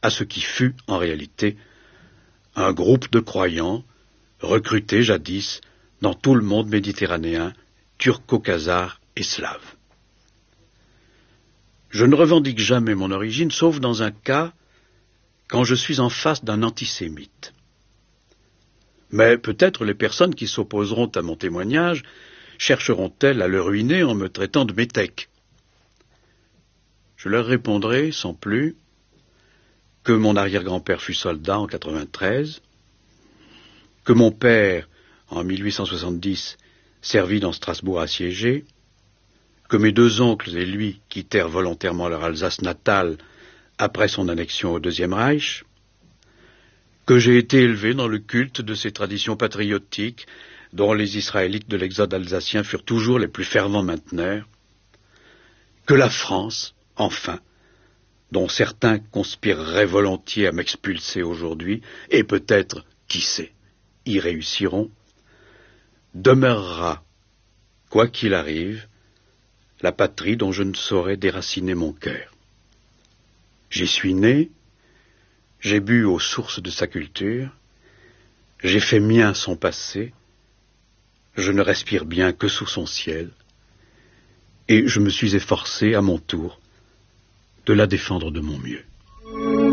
à ce qui fut, en réalité, un groupe de croyants recrutés jadis dans tout le monde méditerranéen, turco-khazar et slave. Je ne revendique jamais mon origine, sauf dans un cas, quand je suis en face d'un antisémite. Mais peut-être les personnes qui s'opposeront à mon témoignage chercheront-elles à le ruiner en me traitant de métèque. Je leur répondrai, sans plus, que mon arrière-grand-père fut soldat en 93, que mon père, en 1870, servit dans Strasbourg assiégé, que mes deux oncles et lui quittèrent volontairement leur Alsace natale après son annexion au Deuxième Reich, que j'ai été élevé dans le culte de ces traditions patriotiques dont les Israélites de l'exode alsacien furent toujours les plus fervents mainteneurs, que la France, enfin, dont certains conspireraient volontiers à m'expulser aujourd'hui, et peut-être, qui sait, y réussiront, demeurera, quoi qu'il arrive, la patrie dont je ne saurais déraciner mon cœur. J'y suis né, j'ai bu aux sources de sa culture, j'ai fait mien son passé, je ne respire bien que sous son ciel, et je me suis efforcé, à mon tour, de la défendre de mon mieux.